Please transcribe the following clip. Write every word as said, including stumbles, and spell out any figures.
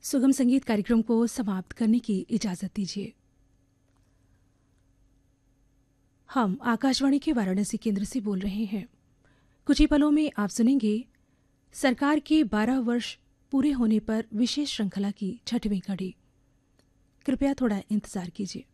सुगम संगीत कार्यक्रम को समाप्त करने की इजाज़त दीजिए। हम आकाशवाणी के वाराणसी केंद्र से बोल रहे हैं। कुछ ही पलों में आप सुनेंगे सरकार के बारह वर्ष पूरे होने पर विशेष श्रृंखला की छठवीं कड़ी। कृपया थोड़ा इंतज़ार कीजिए।